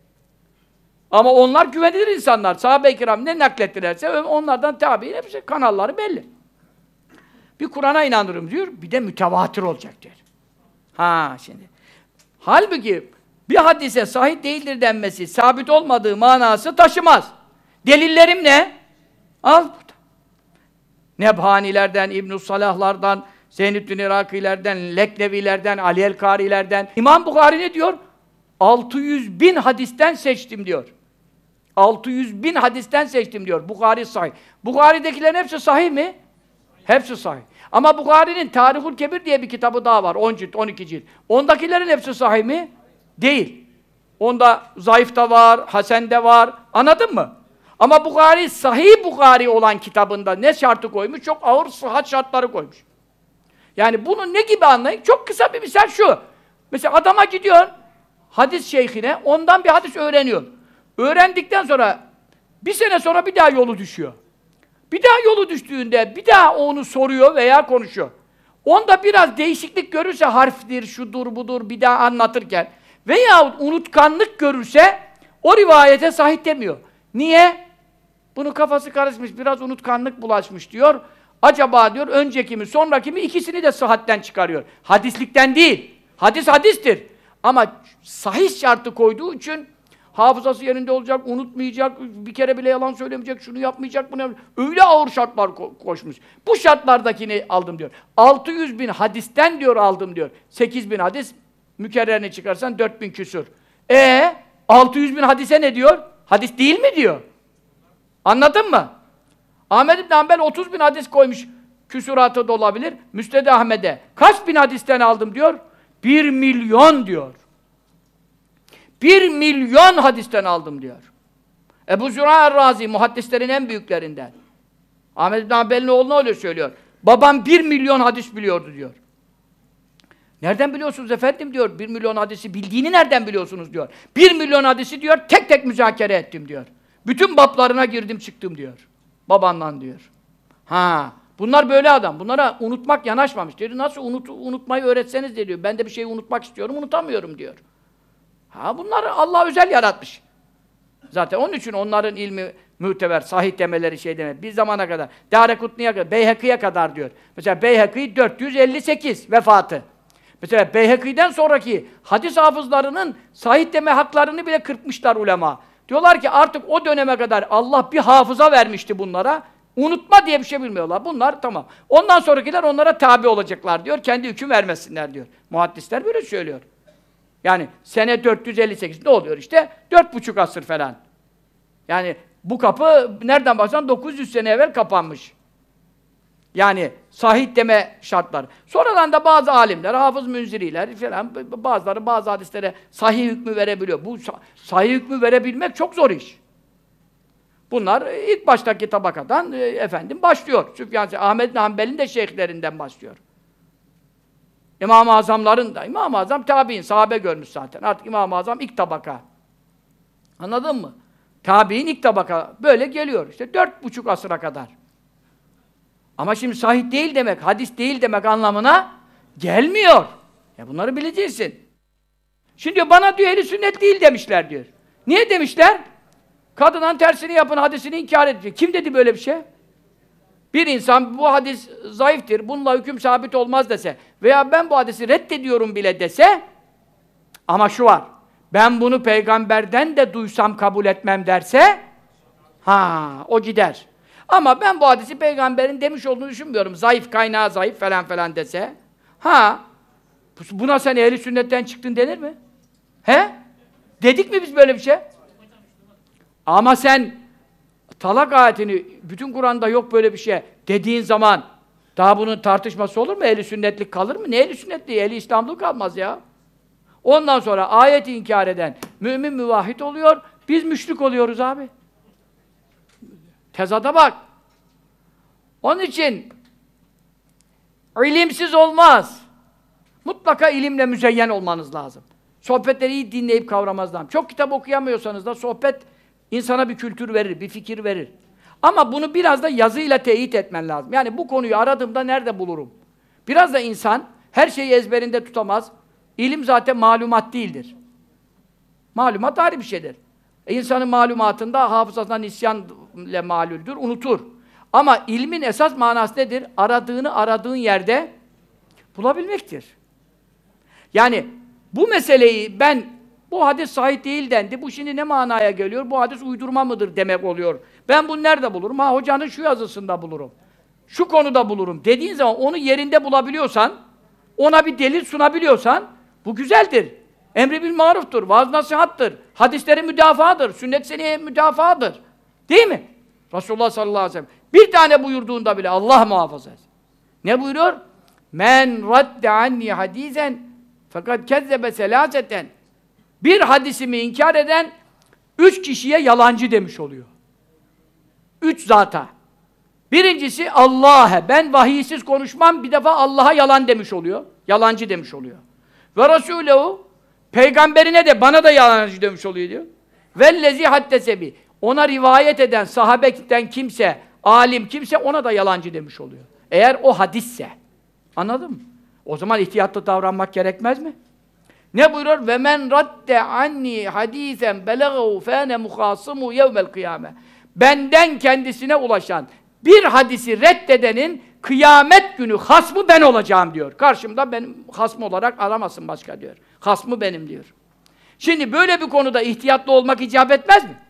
Ama onlar güvenilir insanlar. Sahabe-i kiram ne naklettilerse onlardan tabi'in hepsi kanalları belli. Bir Kur'an'a inanırım diyor, bir de mütevatir olacak diyor. Ha şimdi. Halbuki bir hadise sahih değildir denmesi, sabit olmadığı manası taşımaz. Delillerim ne? Al burada. Nebhanilerden, İbn-i Salahlardan, Zeynüddin Irakilerden, Leklevilerden, Ali el-Karilerden. İmam Bukhari ne diyor? altı yüz bin hadisten seçtim diyor. altı yüz bin hadisten seçtim diyor. Bukhari sahih. Bukhari'dekilerin hepsi sahih mi? Hepsi sahih. Ama Bukhari'nin Tarihul Kebir diye bir kitabı daha var. on cilt, on iki cilt. Ondakilerin hepsi sahih mi? Değil. Onda zayıf da var, hasen de var. Anladın mı? Ama Bukhari, Sahih Bukhari olan kitabında ne şartı koymuş? Çok ağır sıhhat şartları koymuş. Yani bunu ne gibi anlayın? Çok kısa bir misal şu. Mesela adama gidiyor, hadis şeyhine, ondan bir hadis öğreniyor. Öğrendikten sonra, bir sene sonra bir daha yolu düşüyor. Bir daha yolu düştüğünde, bir daha onu soruyor veya konuşuyor. Onda biraz değişiklik görürse, harftir, şudur, budur, bir daha anlatırken veya unutkanlık görürse, o rivayete sahih demiyor. Niye? Bunun kafası karışmış, biraz unutkanlık bulaşmış diyor. Acaba diyor, önceki mi, sonraki mi, ikisini de sıhhatten çıkarıyor. Hadislikten değil. Hadis hadistir. Ama sahih şartı koyduğu için hafızası yerinde olacak, unutmayacak, bir kere bile yalan söylemeyecek, şunu yapmayacak, bunu yapmayacak. Öyle ağır şartlar ko- koşmuş. Bu şartlardakini aldım diyor. altı yüz bin hadisten diyor aldım diyor. sekiz bin hadis, mükerrerini çıkarsan dört bin küsur. E altı yüz bin hadise ne diyor? Hadis değil mi diyor? Anladın mı? Ahmed İbn Hanbel otuz bin hadis koymuş. Küsuratı da olabilir. Müsned Ahmet'e. Kaç bin hadisten aldım diyor? Bir milyon diyor. Bir milyon hadisten aldım diyor. Ebu Züra Er-Razi, muhaddislerin en büyüklerinden. Ahmed İbn Hanbel'in oğluna öyle söylüyor. Babam bir milyon hadis biliyordu diyor. Nereden biliyorsunuz efendim diyor. Bir milyon hadisi bildiğini nereden biliyorsunuz diyor. Bir milyon hadisi diyor, tek tek müzakere ettim diyor. Bütün bablarına girdim çıktım diyor. Babandan diyor. Ha, bunlar böyle adam. Bunlara unutmak yanaşmamış. Diyor, nasıl unut, unutmayı öğretseniz de diyor. Ben de bir şeyi unutmak istiyorum, unutamıyorum diyor. Ha, bunları Allah özel yaratmış. Zaten onun için onların ilmi müteber, sahih demeleri şey demek. Bir zamana kadar, Dârekutni'ye kadar, Beyheki'ye kadar diyor. Mesela Beyheki dört yüz elli sekiz vefatı. Mesela Beyheki'den sonraki hadis hafızlarının sahih deme haklarını bile kırpmışlar ulema. Diyorlar ki artık o döneme kadar Allah bir hafıza vermişti bunlara. Unutma diye bir şey bilmiyorlar. Bunlar tamam. Ondan sonrakiler onlara tabi olacaklar diyor. Kendi hüküm vermesinler diyor. Muhaddisler böyle söylüyor. Yani sene dört yüz elli sekiz ne oluyor işte? Dört buçuk asır falan. Yani bu kapı nereden baksan dokuz yüz sene evvel kapanmış. Yani sahih deme şartları. Sonradan da bazı alimler, Hafız Münziriler falan bazıları bazı hadislere sahih hükmü verebiliyor. Bu sahih hükmü verebilmek çok zor iş. Bunlar ilk baştaki tabakadan e, efendim başlıyor. Süfyan Ahmed bin Hanbel'in de şeyhlerinden başlıyor. İmam-ı Azamların da. İmam-ı Azam tabi'in, sahabe görmüş zaten. Artık İmam-ı Azam ilk tabaka. Anladın mı? Tabi'in ilk tabaka. Böyle geliyor. İşte dört buçuk asıra kadar. Ama şimdi sahih değil demek, hadis değil demek anlamına gelmiyor. Ya bunları bileceksin. Şimdi diyor, bana diyor ehli sünnet değil demişler diyor. Niye demişler? Kadının tersini yapın, hadisini inkar edecek. Kim dedi böyle bir şey? Bir insan bu hadis zayıftır, bununla hüküm sabit olmaz dese veya ben bu hadisi reddediyorum bile dese, ama şu var, ben bunu peygamberden de duysam kabul etmem derse, ha o gider. Ama ben bu hadisi peygamberin demiş olduğunu düşünmüyorum. Zayıf, kaynağı zayıf falan falan dese. Ha, buna sen ehli sünnetten çıktın denir mi? He? Dedik mi biz böyle bir şey? Ama sen talak ayetini, bütün Kur'an'da yok böyle bir şey dediğin zaman daha bunun tartışması olur mu? Ehli sünnetlik kalır mı? Ne ehli sünnetliği? Ehli İslamlık kalmaz ya. Ondan sonra ayeti inkar eden mümin müvahhid oluyor, biz müşrik oluyoruz abi. Tezada bak. Onun için ilimsiz olmaz. Mutlaka ilimle müzeyyen olmanız lazım. Sohbetleri iyi dinleyip kavramanız lazım. Çok kitap okuyamıyorsanız da sohbet insana bir kültür verir, bir fikir verir. Ama bunu biraz da yazıyla teyit etmen lazım. Yani bu konuyu aradığımda nerede bulurum? Biraz da insan her şeyi ezberinde tutamaz. İlim zaten malumat değildir. Malumat ayrı bir şeydir. E insanın malumatında hafızasına nisyan ile malüldür, unutur. Ama ilmin esas manası nedir? Aradığını aradığın yerde bulabilmektir. Yani bu meseleyi ben, bu hadis sahih değil dendi, bu şimdi ne manaya geliyor, bu hadis uydurma mıdır demek oluyor. Ben bunu nerede bulurum? Ha hocanın şu yazısında bulurum. Şu konuda bulurum dediğin zaman onu yerinde bulabiliyorsan, ona bir delil sunabiliyorsan bu güzeldir. Emri bil maruftur, vaaz nasihattır, hadisleri müdafaadır, sünnet seneye müdafaadır. Değil mi? Resulullah sallallahu aleyhi ve sellem bir tane buyurduğunda bile Allah muhafaza etsin. Ne buyuruyor? Men radde anni hadisen fakat kezzebe selaseten. Bir hadisimi inkar eden üç kişiye yalancı demiş oluyor. Üç zata. Birincisi Allah'a, ben vahiysiz konuşmam, bir defa Allah'a yalan demiş oluyor. Yalancı demiş oluyor. Ve Resulehu, peygamberine de bana da yalancı demiş oluyor diyor. Vellezi haddesebi, ona rivayet eden sahabeden kimse, alim kimse ona da yalancı demiş oluyor. Eğer o hadisse. Anladın mı? O zaman ihtiyatlı davranmak gerekmez mi? Ne buyuruyor? Ve men radde anni hadisen belagahu fene muhasimu yevmel kıyame. Benden kendisine ulaşan bir hadisi reddedenin kıyamet günü hasmı ben olacağım diyor. Karşımda benim hasmı olarak aramasın başka diyor. Hasmı benim diyor. Şimdi böyle bir konuda ihtiyatlı olmak icap etmez mi?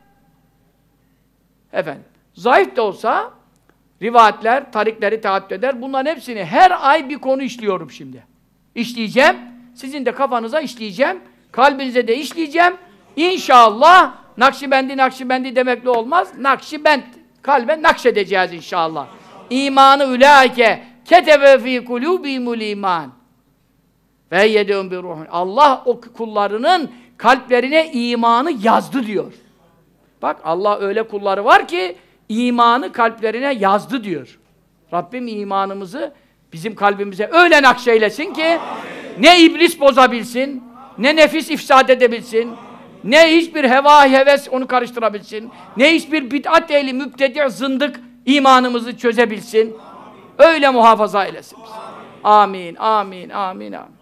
Efendim, zayıf da olsa rivayetler, tarikleri tahaddüt eder. Bunların hepsini her ay bir konu işliyorum şimdi. İşleyeceğim. Sizin de kafanıza işleyeceğim. Kalbinize de işleyeceğim. İnşallah Nakşibendi Nakşibendi demekle olmaz. Nakşibend kalbe nakşedeceğiz inşallah. İmanı ulaike ketebe fî kulûbihimul iman. Ve yedûn bi ruhun. Allah o kullarının kalplerine imanı yazdı diyor. Bak Allah öyle kulları var ki imanı kalplerine yazdı diyor. Rabbim imanımızı bizim kalbimize öyle nakşeylesin ki ne iblis bozabilsin, ne nefis ifsad edebilsin, ne hiçbir heva heves onu karıştırabilsin, ne hiçbir bid'at ehli mübtedi' zındık imanımızı çözebilsin. Öyle muhafaza eylesin bizi. Amin, amin, amin, amin.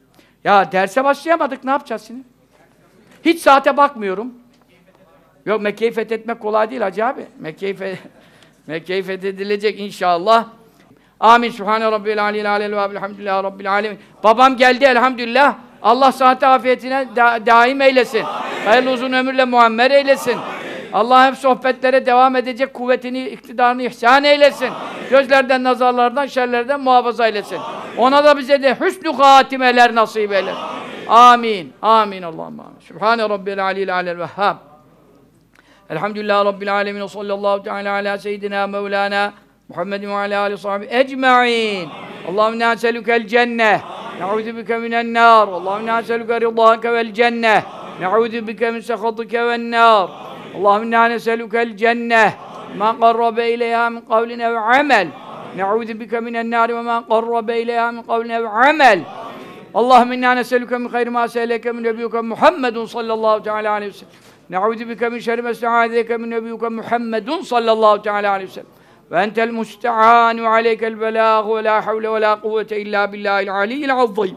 Ya derse başlayamadık, ne yapacağız şimdi? Hiç saate bakmıyorum. Yok, Mekke'yi fethetmek kolay değil Hacı abi. Mekke'yi fe Mekke'yi fethedilecek inşallah. Amin. Sübhane Rabbil Aleyhi Aleyhi ve Elhamdülillahi Rabbil Alemin. Babam geldi elhamdülillah. Allah sıhhat afiyetine da daim eylesin. Amin. Hayırlı uzun ömürle muammer eylesin. Allah hep sohbetlere devam edecek kuvvetini, iktidarını ihsan eylesin. Amin. Gözlerden, nazarlardan, şerlerden muhafaza eylesin. Amin. Ona da bize de hüsnü hatimeler nasip eylesin. Amin. Amin. Allahümme amin. Sübhane Rabbil Aleyhi Aleyhi ve Vehhab. Elhamdülillahi Rabbil Alemin. Sallallahu teala ala seyyidina Mevlana Muhammedin ve ala alihi sahbihi ecma'in. Allahümme inna neselükel cenneh. Ne'udhu bike minen nar. Allahümme inna neselüke ridâke vel cenneh. Ne'udhu bike min sekhatike ven nar. Allahümme inna neselükel cenneh. Ma qarrabe ileyha min kavlin ev amel. Ne'udhu bike minen nar ve ma qarrabe ileyha min kavlin ev amel. Allahümme inna neselüke min hayri ma se'eleke min nebiyyuke Muhammedun sallallahu teala aleyhi ve sellem. Ne'udhu bike min şerri ma sta'adeke min nebiyyuke Muhammedun sallallahu teala aleyhi ve sellem. Ve entel musta'an ve aleykel belâhu ve la havle ve la kuvvete illa billahil aliyyil azzîm.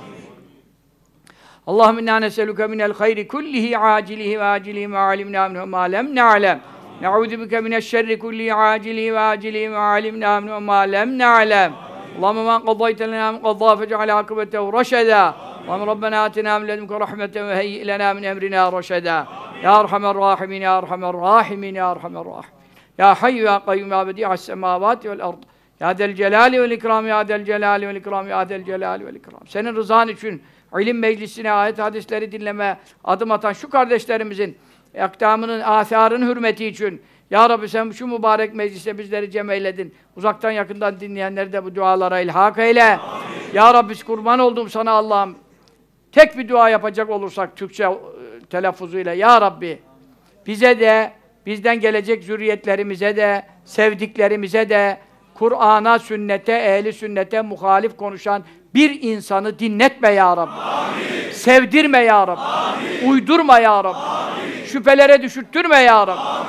Allahümme inna neselüke minel hayri kullihi acilihi ve acilihi ve alimna minhu ma lem na'lem. Ne'udhu bike mineşşerri kullihi acilihi ve acilihi ve alimna minhu ma lem na'lem. Allahümme men qaddayte lena min qaddâ fec'al akıbetehu reşedâ. Allahümme Rabbena atina min ledunke rahmeten ve heyyi lena min emrina reşedâ. Ya Erhamer Rahimin, Ya Erhamer Rahimin, Ya Erhamer Rahimin. Ya Hayyu Ya Kayyum Ya Bedi'as semavati vel ard. Ya del celali vel ikram, Ya del celali vel ikram, Ya del celali vel ikram. Senin rızan için ilim meclisine, ayet hadisleri dinleme adım atan şu kardeşlerimizin akdamının, atharının hürmeti için Ya Rabbi sen şu mübarek mecliste bizleri cem eyledin. Uzaktan yakından dinleyenleri de bu dualara ilhak eyle. Amin. Ya Rabbi kurban oldum sana Allah'ım. Tek bir dua yapacak olursak Türkçe telaffuzuyla Ya Rabbi bize de, bizden gelecek zürriyetlerimize de, sevdiklerimize de Kur'an'a, sünnete, ehli sünnete muhalif konuşan bir insanı dinletme ya Rabbi. Amin. Sevdirme ya Rabbi. Amin. Uydurma ya Rabbi. Amin. Şüphelere düşürttürme ya Rabbi. Amin.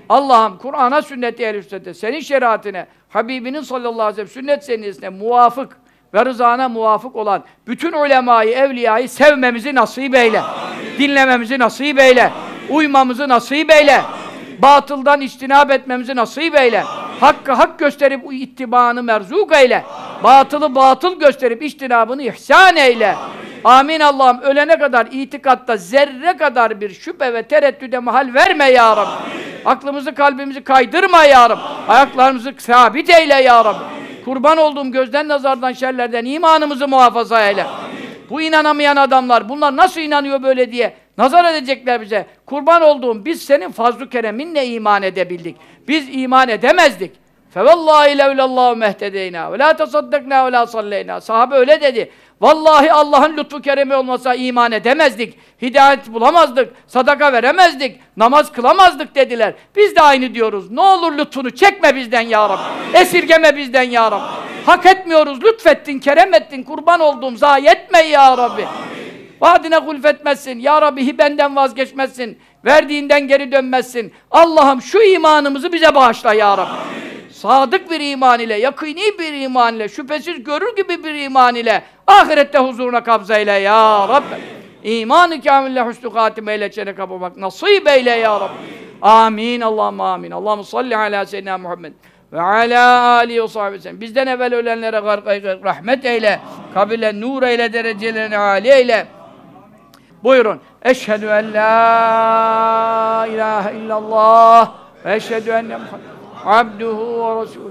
Allah'ım Kur'an'a, sünnete, ehl-i sünnete, senin şeriatine, Habibinin sallallahu aleyhi ve sellem sünnet senesine muvafık ve rızana muvafık olan bütün ulemayı, evliyayı sevmemizi nasip eyle. Amin. Dinlememizi nasip eyle. Uymamızı nasip eyle. Batıldan içtinab etmemizi nasip eyle. Amin. Hakkı hak gösterip ittibaını merzuk eyle. Amin. Batılı batıl gösterip içtinabını ihsan eyle. Amin. Amin Allah'ım. Ölene kadar itikatta zerre kadar bir şüphe ve tereddüde mahal verme ya Rabbi. Amin. Aklımızı, kalbimizi kaydırma ya Rabbi. Amin. Ayaklarımızı sabit eyle ya Rabbi. Amin. Kurban olduğum gözden, nazardan, şerlerden imanımızı muhafaza eyle. Amin. Bu inanamayan adamlar, bunlar nasıl inanıyor böyle diye nazar edecekler bize. Kurban olduğum, biz senin fazl-ı kereminle iman edebildik. Biz iman edemezdik. فَوَاللّٰهِ لَوْلَallّٰهُ مَهْتَدَيْنَا وَلَا تَصَدَّقْنَا وَلَا صَلَّيْنَا. Sahabe öyle dedi. Vallahi Allah'ın lütfu keremi olmasa iman edemezdik. Hidayet bulamazdık. Sadaka veremezdik. Namaz kılamazdık dediler. Biz de aynı diyoruz. Ne olur lütfunu çekme bizden ya Rabbi. Esirgeme bizden ya Rabbi. Hak etmiyoruz. Lütfettin, kerem ettin. Kurban olduğum zayi etme ya Rabbi. Vaadine hulfetmezsin. Ya Rabbi hibenden vazgeçmezsin. Verdiğinden geri dönmezsin. Allah'ım şu imanımızı bize bağışla ya Rabbi. Sadık bir iman ile, yakîni bir iman ile, şüphesiz görür gibi bir iman ile ahirette huzuruna kabza eyle ya Rabbi. İman-ı kâmille husnü hâtime ile çene kapamak nasip eyle ya Rabbi. Amin. Allahümme amin. Allahümme salli ala seyyidina Muhammed ve ala âlihi ve sahbihi sellem. Bizden evvel ölenlere gargay rahmet eyle. Kabile nur eyle, derecelerini âli eyle. Buyurun. Eşhedü en la ilahe illallah ve eşhedü enne Muhammed abduhu ve resuluhu.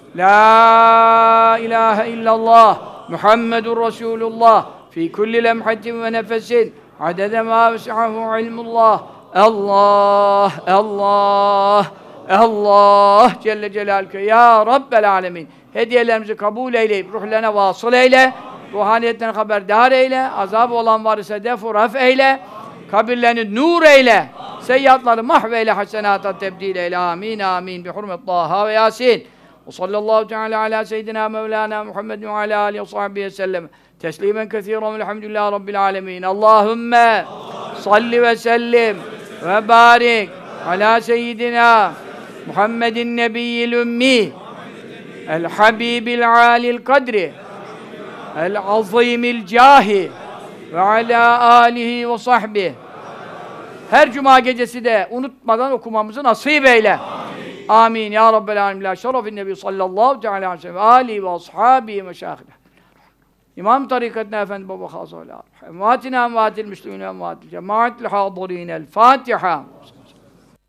La ilahe illallah Muhammedun Resulullah fi kulli lemhatin ve nefesin adede ma vesi'ahu ilmullah. Allah, Allah, Allah Celle Celaluhu ya Rabbel Alemin. Hediyelerimizi kabul eyleyip ruhlarına vasıl eyle. Ruhaniyetten haberdar eyle. Azabı olan var ise defu raf eyle. Kabirlerini nur eyle. Seyyiatları mahveyle, hasenata tebdil eyle. Amin, amin. Bi hurmet Taha ve Yasin. Ve sallallahu teala ala seyyidina Mevlana Muhammed ve ala alihi ve sahbihi sellem. Teslimen kethiren velhamdülillahi rabbil alemin. Allahümme salli ve sellim ve barik ala seyyidina Muhammedin nebiyyil ümmi el habibil alil kadri el azimil cahi ve ala alihi ve sahbihi. Her cuma gecesi de unutmadan okumamızı nasip eyle. Amin. Amin. Ya Rabbel alemin. La şerefin nebi sallallahu teala aleyhi ve sellem. Ali ve ashabi meşâhine. İmam tarikatına efendi baba khâsâlâ. Emvâtina emvâtil müslümîne emvâtil cemâatil hâdırînel Fâtiha.